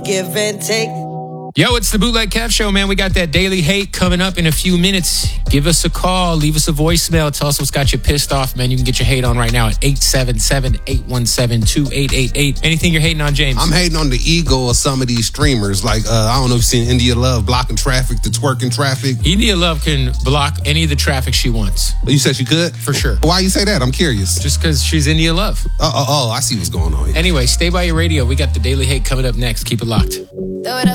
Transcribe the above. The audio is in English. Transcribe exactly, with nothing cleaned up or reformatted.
give and take. Yo, it's the Bootleg Kev Show, man. We got that Daily Hate coming up in a few minutes. Give us a call. Leave us a voicemail. Tell us what's got you pissed off, man. You can get your hate on right now at eight seven seven, eight one seven, two eight eight eight. Anything you're hating on, James? I'm hating on the ego of some of these streamers. Like, uh, I don't know if you've seen India Love blocking traffic, the twerking traffic. India Love can block any of the traffic she wants. You said she could? For sure. Why you say that? I'm curious. Just because she's India Love. Oh, oh, oh, I see what's going on here. Anyway, stay by your radio. We got the Daily Hate coming up next. Keep it locked. Throw it up.